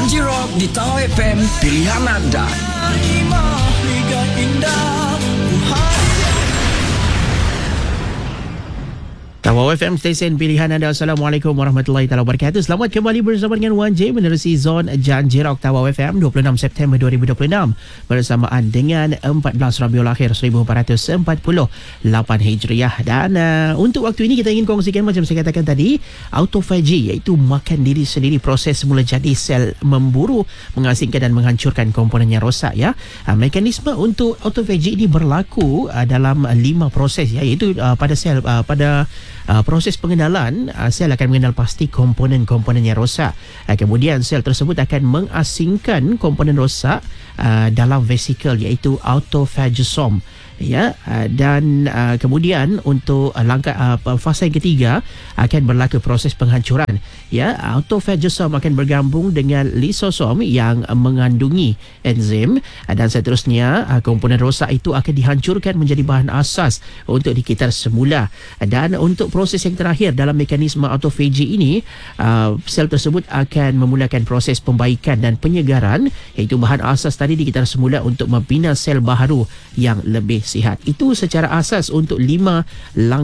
Janji Rock di Tawau FM, pilihan anda. Tawau FM stesen pilihan anda. Assalamualaikum warahmatullahi wabarakatuh. Selamat kembali bersama dengan Wan J menerusi Zon Janji Rock Tawau FM 26 September 2026 bersamaan dengan 14 Rabiul Akhir 1448 Hijriah. Dan untuk waktu ini kita ingin kongsikan macam saya katakan tadi, autophagy iaitu makan diri sendiri, proses semula jadi sel memburu, mengasingkan dan menghancurkan komponen yang rosak ya. Mekanisme untuk autophagy ini berlaku dalam 5 proses ya, iaitu pada sel proses pengenalan, sel akan mengenal pasti komponen-komponen yang rosak. Kemudian sel tersebut akan mengasingkan komponen rosak dalam vesikel iaitu autophagosome. Ya, dan kemudian untuk langkah fasa yang ketiga akan berlaku proses penghancuran. Ya, autophagosome akan bergabung dengan lisosom yang mengandungi enzim, dan seterusnya komponen rosak itu akan dihancurkan menjadi bahan asas untuk dikitar semula. Dan untuk proses yang terakhir dalam mekanisme autophagy ini, sel tersebut akan memulakan proses pembaikan dan penyegaran, iaitu bahan asas tadi dikitar semula untuk membina sel baharu yang lebih sihat. Itu secara asas untuk 5 langkah